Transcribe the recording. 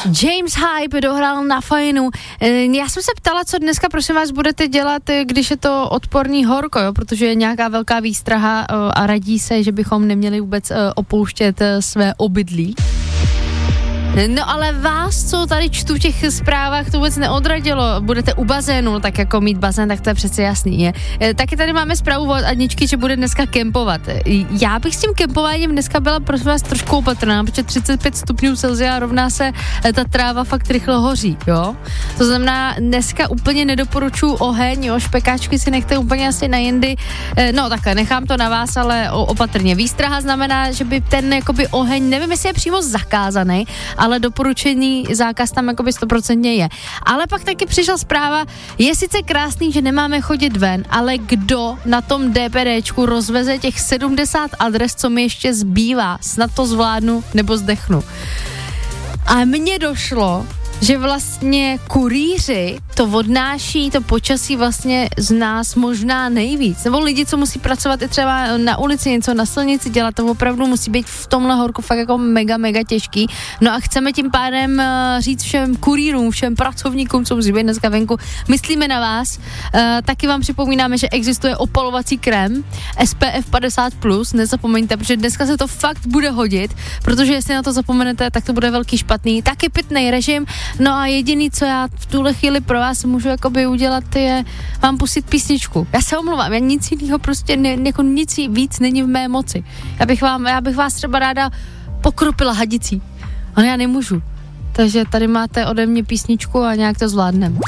James Hype dohrál na fajnu. Já jsem se ptala, co dneska, prosím vás, budete dělat, když je to odporný horko, jo? Protože je nějaká velká výstraha a radí se, že bychom neměli vůbec opouštět své obydlí. No ale vás, co tady čtu v těch zprávách, to vůbec neodradilo. Budete u bazénu, tak jako mít bazén, tak to je přece jasný, je. Taky tady máme zprávu od Aničky, že bude dneska kempovat. Já bych s tím kempováním dneska byla prosím vás trošku opatrná, protože 35 stupňů Celsia rovná se ta tráva fakt rychle hoří, jo. To znamená, dneska úplně nedoporučuji oheň, jo, špekáčky si nechte úplně asi na jindy. No takhle, nechám to na vás, ale opatrně. Výstraha znamená, že by ten jakoby oheň, nevím, jestli je přímo zakázaný, ale doporučený zákaz tam jakoby 100% je. Ale pak taky přišla zpráva, je sice krásný, že nemáme chodit ven, ale kdo na tom DPDčku rozveze těch 70 adres, co mi ještě zbývá, snad to zvládnu nebo zdechnu. A mně došlo, že vlastně kurýři to odnáší, to počasí vlastně z nás možná nejvíc. Nebo lidi, co musí pracovat i třeba na ulici, něco na silnici dělat, to opravdu musí být v tomhle horku fakt jako mega těžký. No a chceme tím pádem říct všem kurýrům, všem pracovníkům, co musí být dneska venku, myslíme na vás. Taky vám připomínáme, že existuje opalovací krém SPF 50+, nezapomeňte, protože dneska se to fakt bude hodit, protože jestli na to zapomenete, tak to bude velký špatný. Taky pitnej režim. No a jediný, co já v tuhle chvíli pro vás můžu jakoby udělat, je vám pustit písničku. Já se omlouvám, já nic jiného prostě, jako nic víc není v mé moci. Já bych vás třeba ráda pokropila hadicí, ale já nemůžu. Takže tady máte ode mě písničku a nějak to zvládneme.